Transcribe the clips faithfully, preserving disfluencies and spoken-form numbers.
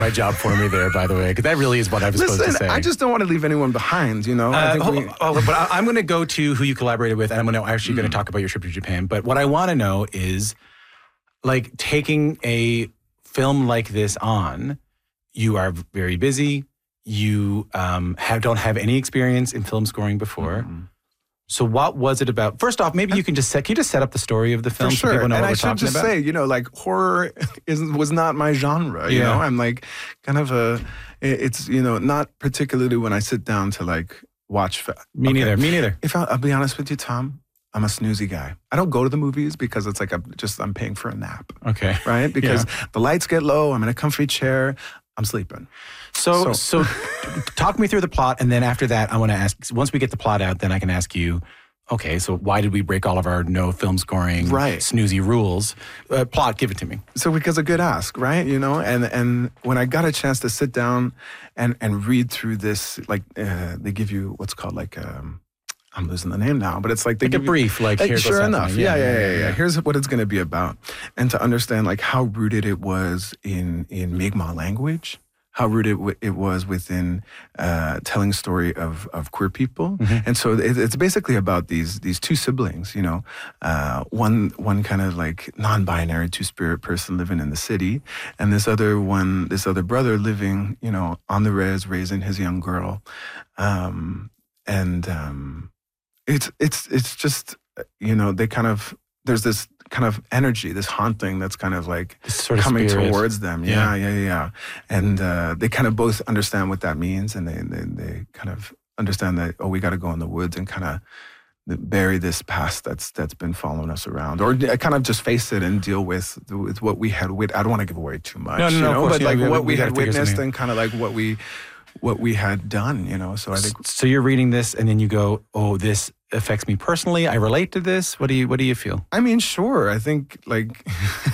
my job for me there, by the way, because that really is what I was Listen, supposed to say. I just don't want to leave anyone behind, you know? I Uh, think oh, we, oh, but I, I'm going to go to who you collaborated with, and I'm gonna, actually going to talk about your trip to Japan. But what I want to know is, like, taking a film like this on, you are very busy. You um, have, don't have any experience in film scoring before. Mm-hmm. So what was it about? First off, maybe you can just set, can you just set up the story of the film For sure. so people know and what I we're should talking just about? say, you know, like horror is was not my genre. You Yeah. know, I'm like kind of a. It's you know not particularly when I sit down to like watch. Fa- Me okay. neither. Me neither. If I, I'll be honest with you, Tom, I'm a snoozy guy. I don't go to the movies because it's like I'm just I'm paying for a nap. Okay. Right? Because Yeah. the lights get low. I'm in a comfy chair. I'm sleeping. So, So- so, talk me through the plot, and then after that, I want to ask. Once we get the plot out, then I can ask you. Okay, so why did we break all of our no film scoring, Right. snoozy rules? Uh, plot, give it to me. So because a good ask, right? You know, and and when I got a chance to sit down and and read through this, like uh, they give you what's called like um, I'm losing the name now, but it's like they Like a give you- brief, like, here goes sure enough, something. yeah yeah, yeah, yeah, yeah. Here's what it's going to be about, and to understand like how rooted it was in in Mi'kmaq language. How rooted w- it was within uh, telling a story of, of queer people, Mm-hmm. and so it, it's basically about these these two siblings. You know, uh, one one kind of like non-binary two-spirit person living in the city, and this other one, this other brother living, you know, on the res, raising his young girl, um, and um, it's it's it's just you know they kind of there's this kind of energy, this haunting that's kind of like Sort of coming spirit. towards them. Yeah. Yeah, yeah, yeah. And uh, they kind of both understand what that means, and they they, they kind of understand that, oh, we got to go in the woods and kind of bury this past that's that's been following us around, or kind of just face it and deal with with what we had. Wit- I don't want to give away too much, No, no, you no, of know, course, but yeah, like we- what we we, gotta had figure witnessed something and kind of like what we what we had done, you know. So I think So you're reading this, and then you go, "Oh, this affects me personally. I relate to this." What do you What do you feel? I mean, sure. I think, like,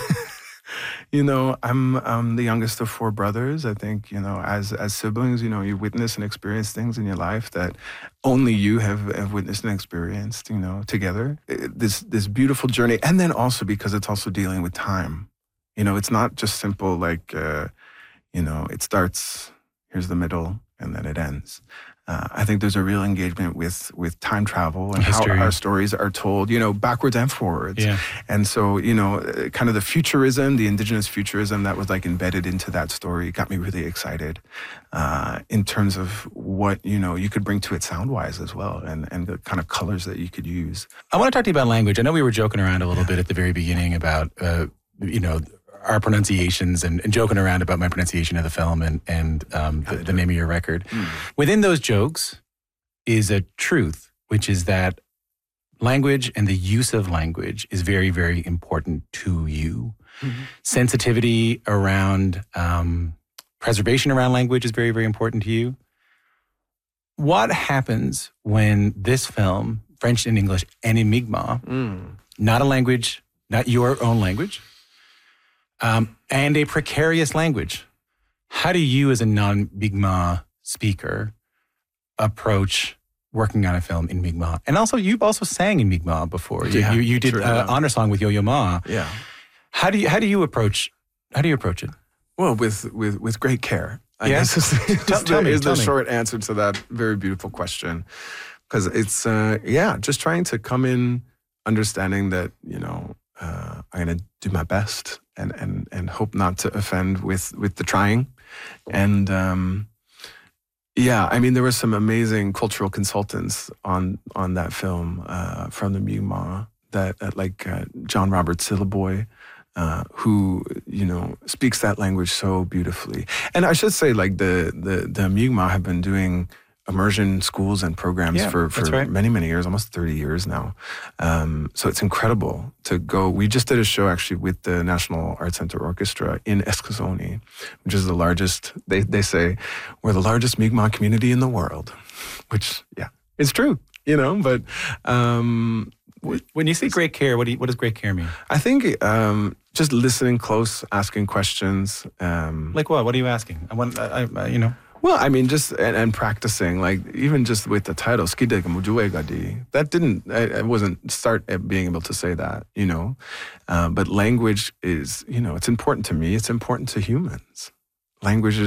you know, I'm I'm the youngest of four brothers. I think, you know, as as siblings, you know, you witness and experience things in your life that only you have, have witnessed and experienced, you know, together. It- This this beautiful journey, and then also because it's also dealing with time. You know, it's not just simple like, uh, you know, it starts, here's the middle, and then it ends. Uh, I think there's a real engagement with with time travel and History. how our stories are told, you know, backwards and forwards. Yeah. And so, you know, uh, kind of the futurism, the indigenous futurism that was like embedded into that story got me really excited uh, in terms of what, you know, you could bring to it sound-wise as well, and, and the kind of colors that you could use. I want to talk to you about language. I know we were joking around a little bit at the very beginning about, uh, you know, our pronunciations and, and joking around about my pronunciation of the film and, and um, the, the name of your record. Mm. Within those jokes is a truth, which is that language and the use of language is very, very important to you. Mm-hmm. Sensitivity around um, preservation around language is very, very important to you. What happens when this film, French and English and in Mi'kmaq, Mm. not a language, not your own language, um, and a precarious language. How do you, as a non-Mi'kmaq speaker, approach working on a film in Mi'kmaq? And also, you've also sang in Mi'kmaq before. You, Yeah, you, you did true uh, enough. honor song with Yo-Yo Ma. Yeah. How do you how do you approach how do you approach it? Well, with with with great care. I Yeah? guess is, is Tell- the, tell me, is the tell me. short answer to that very beautiful question. Because it's uh, yeah, just trying to come in, understanding that you know uh, I'm gonna do my best and and and hope not to offend with with the trying, and um, yeah, I mean there were some amazing cultural consultants on on that film uh, from the Mi'kmaq that uh, like uh, John Robert Sillaboy. Uh, who you know speaks that language so beautifully, and I should say, like the the the Mi'kmaq have been doing immersion schools and programs Yeah, for for that's right. many many years, almost thirty years now. Um, so it's incredible to go. We just did a show actually with the National Arts Center Orchestra in Eskasoni, which is the largest. They they say we're the largest Mi'kmaq community in the world, which yeah, it's true. You know, but. Um, When you say great care, what do you, what does great care mean? I think um, just listening close, asking questions. Um, Like what? What are you asking? I want, I, I, you know. well, I mean, just and, and practicing, like even just with the title, "Skideg Mujuegadi," that didn't. I, I wasn't start at being able to say that, you know. Uh, but language is, you know, it's important to me. It's important to humans. language